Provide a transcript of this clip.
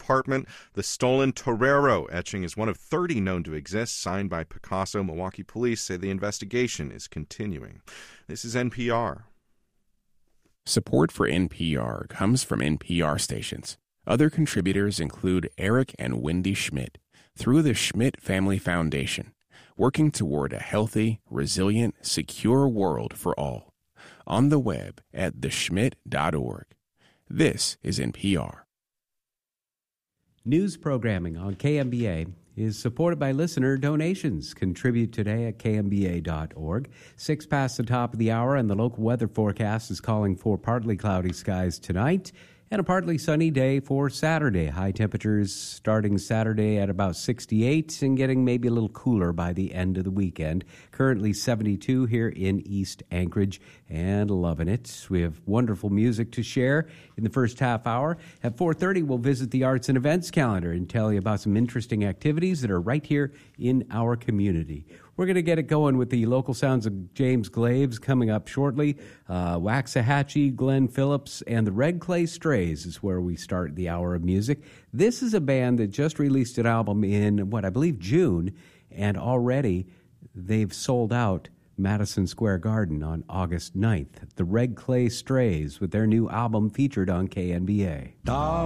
apartment. The stolen Torero etching is one of 30 known to exist, signed by Picasso. Milwaukee police say the investigation is continuing. This is NPR. Support for NPR comes from NPR stations. Other contributors include Eric and Wendy Schmidt through the Schmidt Family Foundation, working toward a healthy, resilient, secure world for all. On the web at theschmidt.org. This is NPR. News programming on KMBA is supported by listener donations. Contribute today at kmba.org. 6 past the top of the hour, and the local weather forecast is calling for partly cloudy skies tonight and a partly sunny day for Saturday. High temperatures starting Saturday at about 68 and getting maybe a little cooler by the end of the weekend. Currently 72 here in East Anchorage and loving it. We have wonderful music to share in the first half hour. At 4:30, we'll visit the arts and events calendar and tell you about some interesting activities that are right here in our community. We're going to get it going with the local sounds of James Glaves coming up shortly. Waxahachie, Glenn Phillips, and the Red Clay Strays is where we start the hour of music. This is a band that just released an album in, I believe June, and already they've sold out Madison Square Garden on August 9th. The Red Clay Strays with their new album featured on KNBA.